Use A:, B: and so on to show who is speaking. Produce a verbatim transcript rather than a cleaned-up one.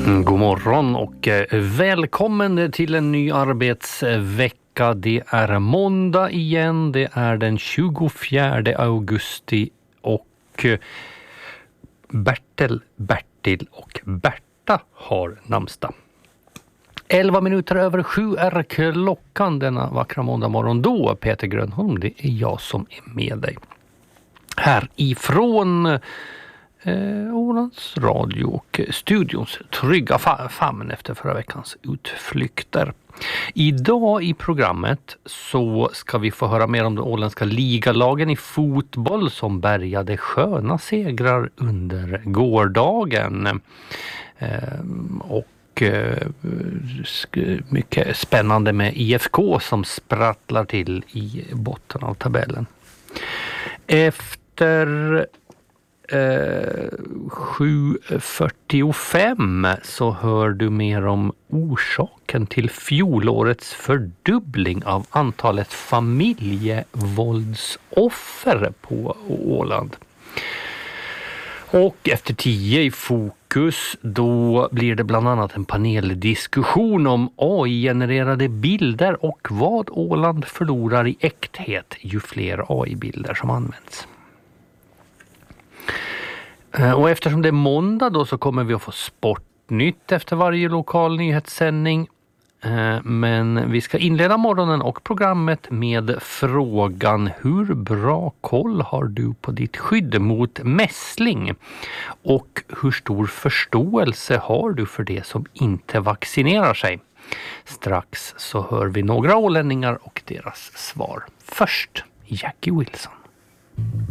A: God morgon och välkommen till en ny arbetsvecka. Det är måndag igen, det är den tjugofjärde augusti och Bertel, Bertil och Berta har namnsdag. elva minuter över sju är klockan denna vackra måndag morgon. Då, Peter Grönholm, det är jag som är med dig. Här ifrån Eh, Ålands radio och studions trygga fa- famn efter förra veckans utflykter. Idag i programmet så ska vi få höra mer om de åländska ligalagen i fotboll som bärgade sköna segrar under gårdagen. Eh, och eh, mycket spännande med I F K som sprattlar till i botten av tabellen. Efter Eh, sju fyrtiofem så hör du mer om orsaken till fjolårets fördubbling av antalet familjevåldsoffer på Åland. Och efter tio i fokus då blir det bland annat en paneldiskussion om A I-genererade bilder och vad Åland förlorar i äkthet ju fler A I-bilder som används. Och eftersom det är måndag då så kommer vi att få sportnytt efter varje lokal nyhetssändning. Men vi ska inleda morgonen och programmet med frågan: hur bra koll har du på ditt skydd mot mässling? Och hur stor förståelse har du för det som inte vaccinerar sig? Strax så hör vi några ålänningar och deras svar. Först Jackie Wilson.